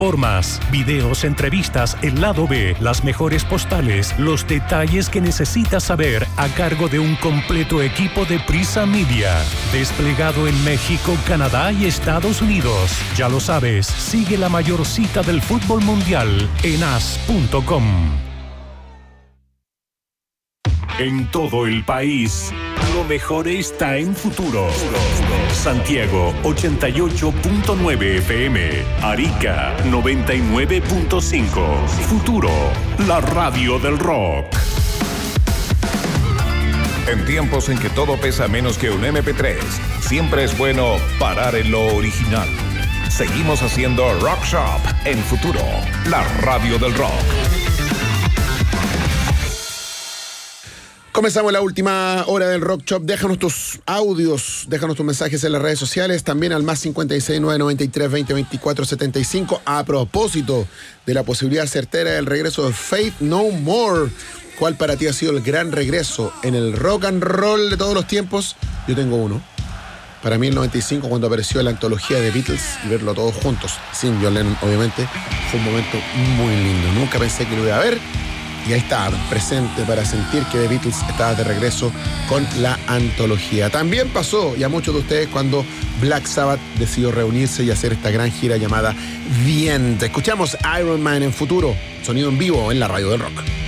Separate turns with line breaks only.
Formas, videos, entrevistas, el lado B, las mejores postales, los detalles que necesitas saber a cargo de un completo equipo de Prisa Media, desplegado en México, Canadá y Estados Unidos. Ya lo sabes, sigue la mayor cita del fútbol mundial en as.com. En todo el país, lo mejor está en Futuro. Santiago 88.9 FM, Arica 99.5. Futuro, la radio del rock.
En tiempos en que todo pesa menos que un MP3, siempre es bueno parar en lo original. Seguimos haciendo Rock Shop en Futuro, la radio del rock.
Comenzamos la última hora del Rock Shop. Déjanos tus audios, déjanos tus mensajes en las redes sociales, también al más 56 993 20 24 75. A propósito de la posibilidad certera del regreso de Faith No More. ¿Cuál para ti ha sido el gran regreso en el rock and roll de todos los tiempos? Yo tengo uno. Para mí el 95, cuando apareció la antología de Beatles y verlo todos juntos, sin John Lennon, obviamente, fue un momento muy lindo. Nunca pensé que lo iba a ver. Y ahí estaba, presente para sentir que The Beatles estaba de regreso con la antología. También pasó, y a muchos de ustedes, cuando Black Sabbath decidió reunirse y hacer esta gran gira llamada The End. Escuchamos Iron Man en Futuro, sonido en vivo en la radio del rock.